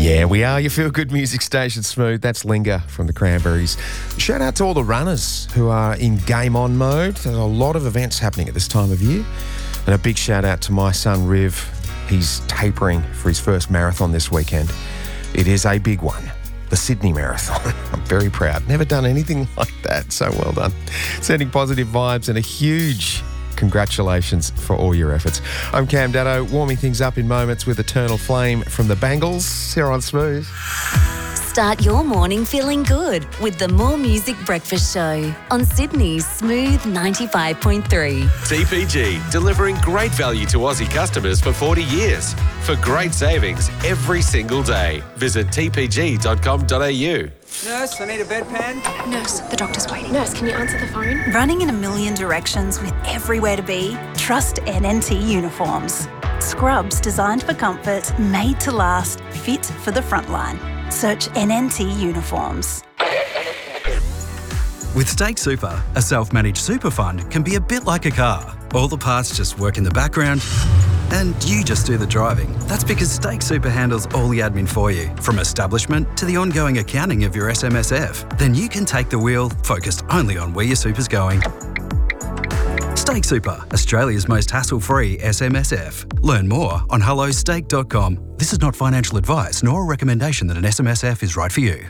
Yeah, we are your feel-good music station, Smooth. That's Linger from the Cranberries. Shout out to all the runners who are in game on mode. There's a lot of events happening at this time of year. And a big shout out to my son, Riv. He's tapering for his first marathon this weekend. It is a big one, the Sydney Marathon. I'm very proud. Never done anything like that, so well done. Sending positive vibes and a huge congratulations for all your efforts. I'm Cam Datto, warming things up in moments with Eternal Flame from the Bangles here on Smooth. Start your morning feeling good with the More Music Breakfast Show on Sydney's Smooth 95.3. TPG, delivering great value to Aussie customers for 40 years. For great savings every single day. Visit tpg.com.au. Nurse, I need a bedpan. Nurse, the doctor's waiting. Nurse, can you answer the phone? Running in a million directions with everywhere to be? Trust NNT Uniforms. Scrubs designed for comfort, made to last, fit for the front line. Search NNT Uniforms. With Stake Super, a self-managed super fund can be a bit like a car. All the parts just work in the background and you just do the driving. That's because Stake Super handles all the admin for you, from establishment to the ongoing accounting of your SMSF. Then you can take the wheel, focused only on where your super's going. Stake Super, Australia's most hassle-free SMSF. Learn more on hellostake.com. This is not financial advice nor a recommendation that an SMSF is right for you.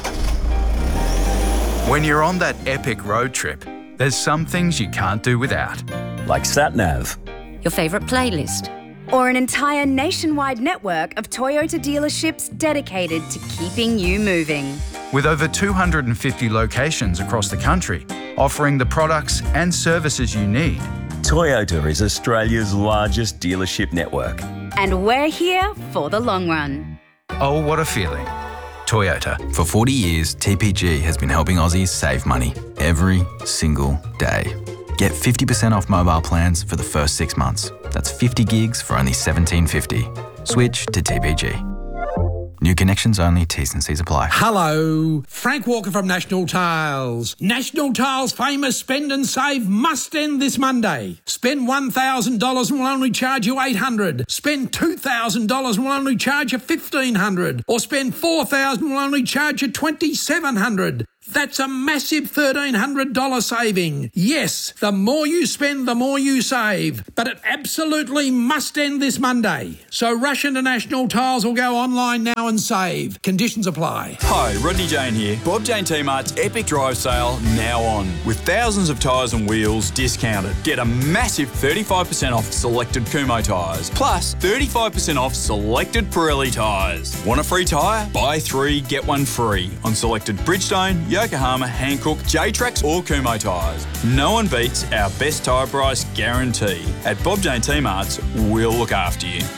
When you're on that epic road trip, there's some things you can't do without. Like SatNav. Your favourite playlist. Or an entire nationwide network of Toyota dealerships dedicated to keeping you moving. With over 250 locations across the country, offering the products and services you need. Toyota is Australia's largest dealership network. And we're here for the long run. Oh, what a feeling. Toyota. For 40 years, TPG has been helping Aussies save money every single day. Get 50% off mobile plans for the first 6 months. That's 50 gigs for only $17.50. Switch to TPG. New connections only, T's and C's apply. Hello, Frank Walker from National Tiles. National Tiles' famous spend and save must end this Monday. Spend $1,000 and we'll only charge you $800. Spend $2,000 and we'll only charge you $1,500. Or spend $4,000 and we'll only charge you $2,700. That's a massive $1,300 saving. Yes, the more you spend, the more you save. But it absolutely must end this Monday. So rush into National Tiles or go online now and save. Conditions apply. Hi, Rodney Jane here. Bob Jane T-Mart's epic drive sale now on. With thousands of tyres and wheels discounted. Get a massive 35% off selected Kumho tyres. Plus 35% off selected Pirelli tyres. Want a free tyre? Buy 3, get 1 free on selected Bridgestone, Yokohama, Hankook, J-Trax or Kumho tyres. No one beats our best tyre price guarantee. At Bob Jane T-Mart's, we'll look after you.